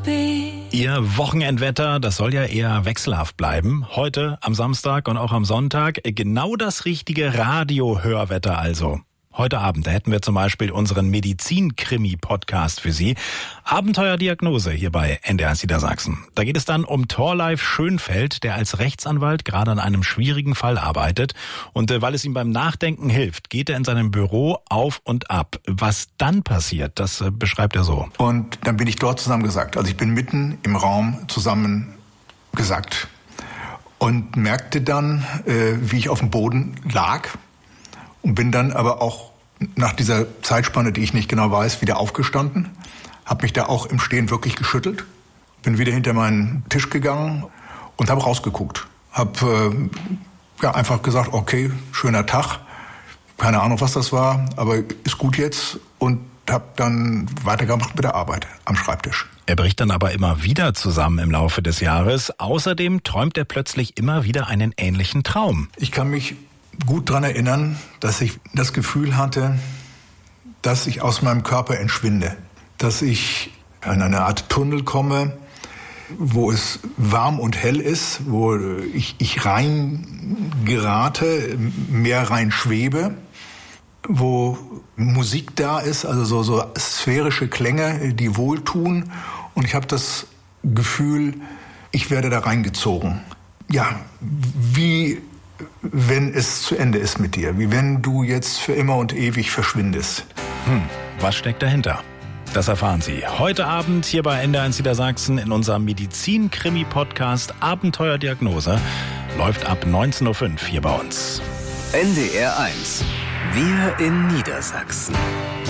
Ihr Wochenendwetter, das soll ja eher wechselhaft bleiben. Heute, am Samstag und auch am Sonntag genau das richtige Radiohörwetter also. Heute Abend, da hätten wir zum Beispiel unseren Medizin-Krimi-Podcast für Sie. Abenteuerdiagnose hier bei NDR Niedersachsen. Da geht es dann um Thorleif Schönfeld, der als Rechtsanwalt gerade an einem schwierigen Fall arbeitet. Und weil es ihm beim Nachdenken hilft, geht er in seinem Büro auf und ab. Was dann passiert, das beschreibt er so. Und dann bin ich dort zusammengesackt. Also ich bin mitten im Raum zusammengesackt und merkte dann, wie ich auf dem Boden lag. Und bin dann aber auch nach dieser Zeitspanne, die ich nicht genau weiß, wieder aufgestanden. Habe mich da auch im Stehen wirklich geschüttelt. Bin wieder hinter meinen Tisch gegangen und habe rausgeguckt. Habe einfach gesagt, okay, schöner Tag. Keine Ahnung, was das war, aber ist gut jetzt. Und habe dann weitergemacht mit der Arbeit am Schreibtisch. Er bricht dann aber immer wieder zusammen im Laufe des Jahres. Außerdem träumt er plötzlich immer wieder einen ähnlichen Traum. Ich kann mich gut daran erinnern, dass ich das Gefühl hatte, dass ich aus meinem Körper entschwinde. Dass ich in eine Art Tunnel komme, wo es warm und hell ist, wo ich rein gerate, mehr rein schwebe, wo Musik da ist, also so sphärische Klänge, die wohltun. Und ich habe das Gefühl, ich werde da reingezogen. Ja, wie wenn es zu Ende ist mit dir, wie wenn du jetzt für immer und ewig verschwindest. Was steckt dahinter? Das erfahren Sie heute Abend hier bei NDR Niedersachsen in unserem Medizin-Krimi-Podcast Abenteuerdiagnose. Läuft ab 19.05 Uhr hier bei uns. NDR 1. Wir in Niedersachsen.